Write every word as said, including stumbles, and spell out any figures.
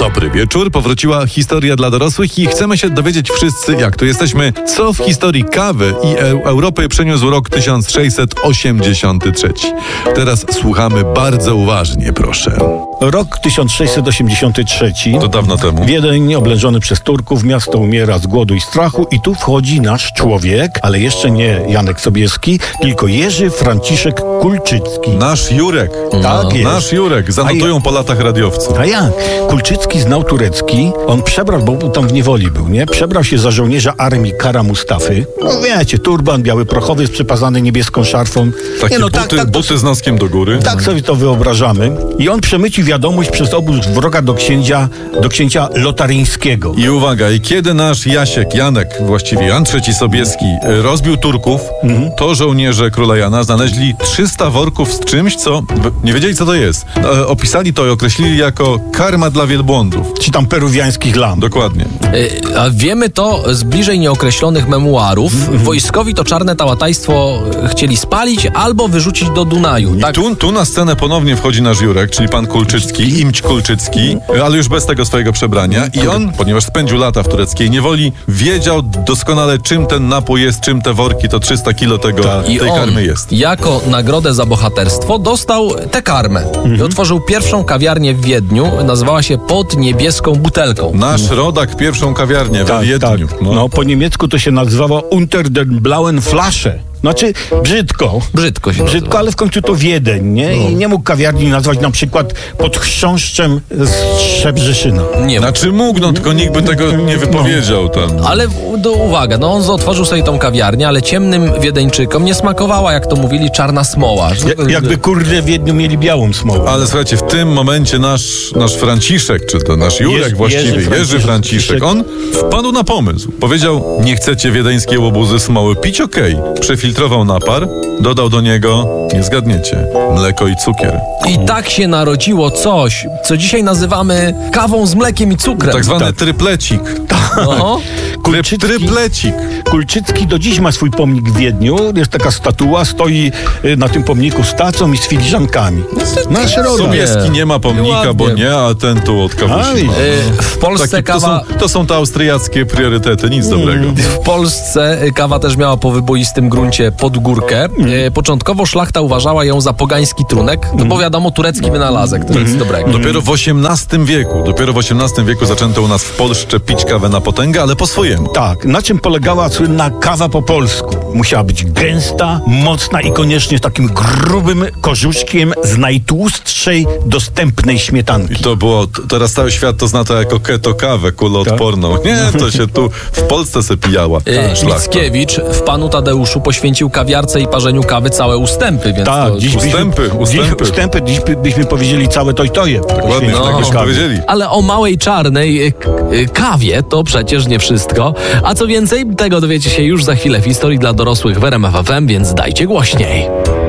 Dobry wieczór, powróciła historia dla dorosłych i chcemy się dowiedzieć wszyscy, jak tu jesteśmy, co w historii kawy i e- Europy przyniósł rok tysiąc sześćset osiemdziesiąty trzeci. Teraz słuchamy bardzo uważnie, proszę. Rok tysiąc sześćset osiemdziesiąty trzeci. To dawno temu. Wiedeń oblężony przez Turków, miasto umiera z głodu i strachu i tu wchodzi nasz człowiek, ale jeszcze nie Janek Sobieski, tylko Jerzy Franciszek Kulczycki. Nasz Jurek. Tak jest. Nasz Jurek. Zanotują po latach radiowcy. A jak? Kulczycki znał turecki, on przebrał, bo tam w niewoli był, nie? Przebrał się za żołnierza armii Kara Mustafy. No wiecie, turban biały prochowy przepazany niebieską szarfą. Takie Nie, no, buty, tak, tak, buty z noskiem do góry. Tak sobie to wyobrażamy. I on przemycił wiadomość przez obóz wroga do księcia, do księcia Lotaryńskiego. I uwaga, i kiedy nasz Jasiek, Janek, właściwie Jan trzeci Sobieski, y, rozbił Turków, mhm. to żołnierze króla Jana znaleźli trzysta worków z czymś, co w- nie wiedzieli, co to jest. E, opisali to i określili jako karma dla wielbłądów. Czy tam peruwiańskich lamp. Dokładnie. Y, A wiemy to z bliżej nieokreślonych memuarów. Wojskowi to czarne tałatajstwo chcieli spalić albo wyrzucić do Dunaju. I Tak, tu, tu na scenę ponownie wchodzi nasz Jurek, czyli pan Kulczycki, Imć Kulczycki, ale już bez tego swojego przebrania. I on, ponieważ spędził lata w tureckiej niewoli, wiedział doskonale, czym ten napój jest, czym te worki, to trzysta kilo tego, I tej on karmy jest. jako nagrodę za bohaterstwo dostał tę karmę. I otworzył pierwszą kawiarnię w Wiedniu. Nazywała się Pod niebieską butelką. Nasz rodak pierwszą kawiarnię we Wiedniu. No. no po niemiecku to się nazywało Unter den blauen Flasche. Znaczy brzydko. Brzydko się Brzydko, nazywa. ale w końcu to Wiedeń, nie? I nie mógł kawiarni nazwać na przykład pod chrząszczem z Trzebrzeszyna. Nie, Znaczy mógł, no tylko nikt by tego nie wypowiedział tam. ale do, uwaga, no on otworzył sobie tą kawiarnię, ale ciemnym Wiedeńczykom nie smakowała, jak to mówili, czarna smoła. Ja, jakby kurde w Wiedniu mieli białą smolę. Ale słuchajcie, w tym momencie nasz, nasz Franciszek, czy to nasz Jurek Jerzy- właściwie, Jerzy Jerzy Franciszek. Franciszek, on wpadł na pomysł. Powiedział, nie chcecie wiedeńskiej łobuzy smoły pić? Okej. Przefiltrował napar, dodał do niego, nie zgadniecie, mleko i cukier. I tak się narodziło coś, co dzisiaj nazywamy kawą z mlekiem i cukrem. Tak zwany Tak. tryplecik. No. Tryp, tryplecik. Kulczycki do dziś ma swój pomnik w Wiedniu. Jest taka statua, stoi y, na tym pomniku z tacą i z filiżankami. Nasz rodak. Sobieski nie ma pomnika, Ładnie. bo nie, a ten tu od A, kawusi ma. Y, W Polsce Takie, to, kawa... są, to są te austriackie priorytety, nic dobrego. W Polsce kawa też miała po wyboistym gruncie podgórkę. E, Początkowo szlachta uważała ją za pogański trunek, no bo wiadomo, turecki wynalazek, to nic dobrego. Dopiero w osiemnastym wieku, dopiero w osiemnastym wieku zaczęto u nas w Polsce pić kawę na potęgę, ale po swojemu. Tak, na czym polegała słynna kawa po polsku? Musiała być gęsta, mocna i koniecznie z takim grubym korzuszkiem z najtłustszej dostępnej śmietanki. I to było, t- teraz cały świat to zna to jako keto kawę kuloodporną. Nie, to się tu w Polsce se pijała. E, szlachta. Mickiewicz w Panu Tadeuszu poświęcił kawiarce i parzeniu kawy całe ustępy, więc Tak, to... dziś byśmy, ustępy, dziś, ustępy. ustępy, dziś by- byśmy powiedzieli całe tojtoje. Ładnie, No. tak byśmy powiedzieli. Ale o małej czarnej y, k- y, kawie to przecież nie wszystko. A co więcej, tego dowiecie się już za chwilę w historii dla dorosłych w R M F F M, więc dajcie głośniej.